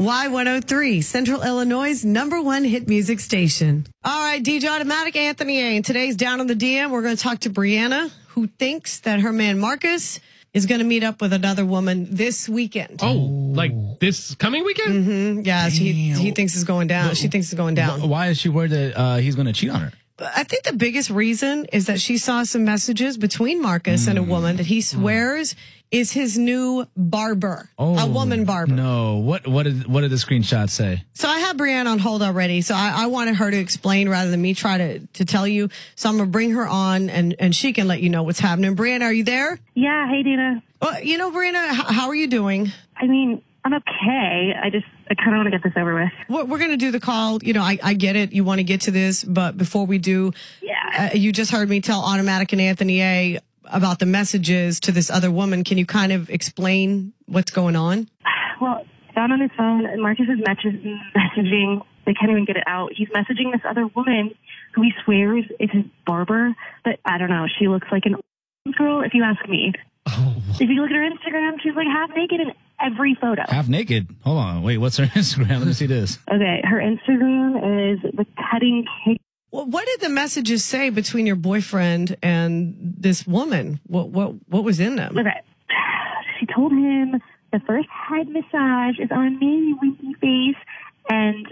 Y103, Central Illinois' #1 hit music station. All right, DJ Automatic, Anthony A. And today's Down on the DM, we're going to talk to Brianna, who thinks that her man Marcus is going to meet up with another woman this weekend. Oh, like this coming weekend? Mm-hmm. Yeah, he thinks it's going down. She thinks it's going down. Why is she worried that he's going to cheat on her? I think the biggest reason is that she saw some messages between Marcus and a woman that he swears is his new barber, a woman barber. No, what did the screenshots say? So I have Brianna on hold already. So I wanted her to explain rather than me try to tell you. So I'm going to bring her on and she can let you know what's happening. Brianna, are you there? Yeah. Hey, Dana. Well, Brianna, how are you doing? I mean, I'm okay. I kind of want to get this over with. We're going to do the call. I get it. You want to get to this, but before we do, you just heard me tell Automatic and Anthony A about the messages to this other woman. Can you kind of explain what's going on? Well, down on his phone, Marcus is messaging. They can't even get it out. He's messaging this other woman who he swears is his barber, but I don't know. She looks like an girl, if you ask me. Oh. If you look at her Instagram, she's like half naked in every photo. Half naked? Hold on. Wait, what's her Instagram? Let me see this. Okay, her Instagram is the cutting cake. Well, what did the messages say between your boyfriend and this woman? What was in them? Okay. She told him the first head massage is on me, winky face, and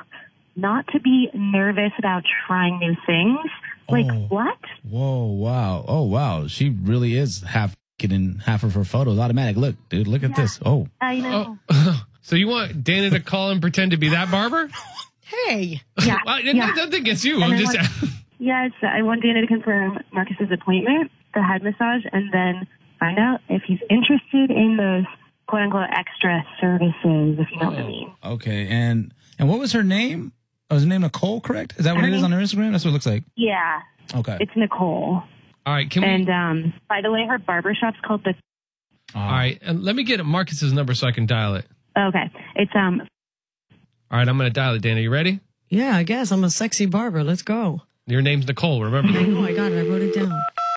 not to be nervous about trying new things. Like, what? Whoa, wow. Oh, wow. She really is half in half of her photos. Automatic. Look, dude, look at this. Oh. I know. So you want Dana to call and pretend to be that barber? Hey. Yeah. Well, nothing against you. And I'm just... I want Dana to confirm Marcus's appointment, the head massage, and then find out if he's interested in those quote-unquote extra services, if you know what I mean. Okay. And what was her name? Was her name Nicole, correct? Is that what it is on her Instagram? That's what it looks like. Yeah. Okay. It's Nicole. All right. And by the way, her barbershop's called the... All right. And let me get Marcus's number so I can dial it. Okay. It's... All right. I'm going to dial it, Dana. You ready? Yeah, I guess. I'm a sexy barber. Let's go. Your name's Nicole. Remember that? I know. I got it. I wrote it down.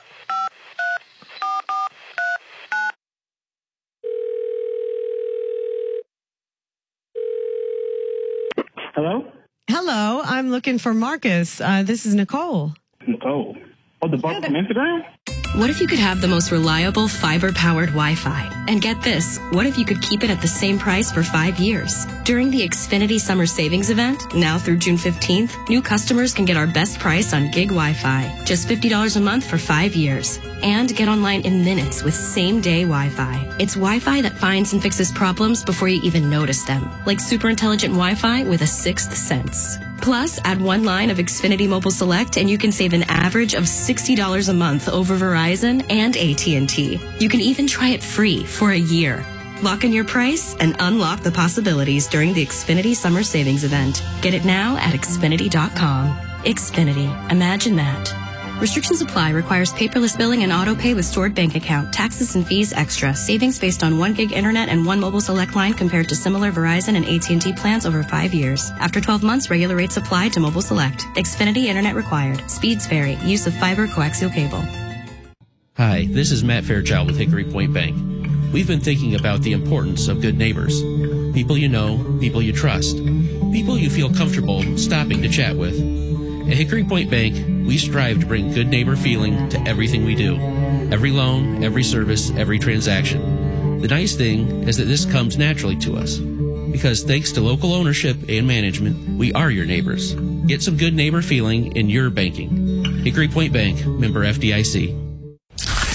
Hello. I'm looking for Marcus. This is Nicole. Nicole. Oh, the barber from Instagram? What if you could have the most reliable fiber-powered Wi-Fi? And get this, what if you could keep it at the same price for 5 years? During the Xfinity Summer Savings Event, now through June 15th, new customers can get our best price on gig Wi-Fi. Just $50 a month for 5 years. And get online in minutes with same-day Wi-Fi. It's Wi-Fi that finds and fixes problems before you even notice them. Like super intelligent Wi-Fi with a sixth sense. Plus, add one line of Xfinity Mobile Select and you can save an average of $60 a month over Verizon and AT&T. You can even try it free for a year. Lock in your price and unlock the possibilities during the Xfinity Summer Savings Event. Get it now at Xfinity.com. Xfinity. Imagine that. Restrictions apply. Requires paperless billing and auto pay with stored bank account. Taxes and fees extra. Savings based on 1 gig internet and 1 mobile select line compared to similar Verizon and AT&T plans over 5 years. After 12 months, regular rates apply to mobile select. Xfinity internet required. Speeds vary. Use of fiber coaxial cable. Hi, this is Matt Fairchild with Hickory Point Bank. We've been thinking about the importance of good neighbors. People you know, people you trust. People you feel comfortable stopping to chat with. At Hickory Point Bank, we strive to bring good neighbor feeling to everything we do. Every loan, every service, every transaction. The nice thing is that this comes naturally to us. Because thanks to local ownership and management, we are your neighbors. Get some good neighbor feeling in your banking. Hickory Point Bank, member FDIC.